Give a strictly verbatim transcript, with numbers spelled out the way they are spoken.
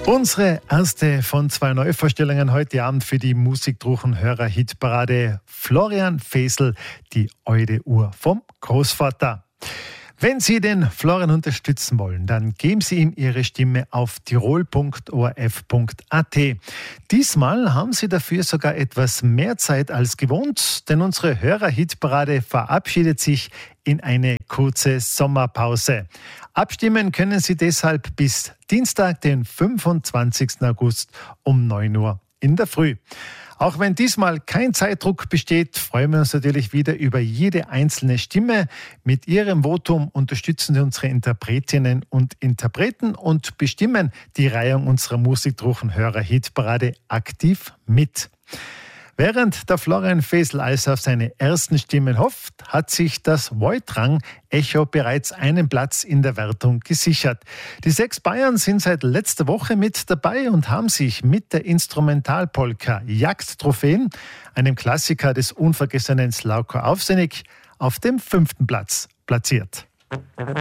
Unsere erste von zwei Neuvorstellungen heute Abend für die Musikdruchenhörer-Hitparade. Florian Fesel, die Eude Uhr vom Großvater. Wenn Sie den Florian unterstützen wollen, dann geben Sie ihm Ihre Stimme auf tirol punkt o r f punkt a t. Diesmal haben Sie dafür sogar etwas mehr Zeit als gewohnt, denn unsere Hörer-Hitparade verabschiedet sich in eine kurze Sommerpause. Abstimmen können Sie deshalb bis Dienstag, den fünfundzwanzigsten August um neun Uhr in der Früh. Auch wenn diesmal kein Zeitdruck besteht, freuen wir uns natürlich wieder über jede einzelne Stimme. Mit Ihrem Votum unterstützen Sie unsere Interpretinnen und Interpreten und bestimmen die Reihung unserer Musikdruchenhörer-Hitparade aktiv mit. Während der Florian Fesel also auf seine ersten Stimmen hofft, hat sich das Voitrang-Echo bereits einen Platz in der Wertung gesichert. Die sechs Bayern sind seit letzter Woche mit dabei und haben sich mit der Instrumentalpolka Jagdtrophäen, einem Klassiker des unvergessenen Slavko Avsenik, auf dem fünften Platz platziert.